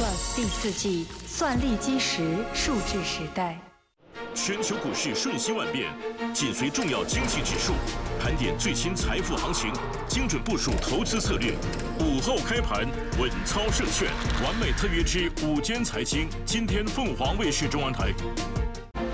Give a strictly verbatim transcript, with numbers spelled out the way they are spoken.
Plus 第四季算力基石数字时代。 全球股市瞬息万变，紧随重要经济指数，盘点最新财富行情，精准部署投资策略。午后开盘，稳操胜券，完美特约之午间财经，今天凤凰卫视中文台。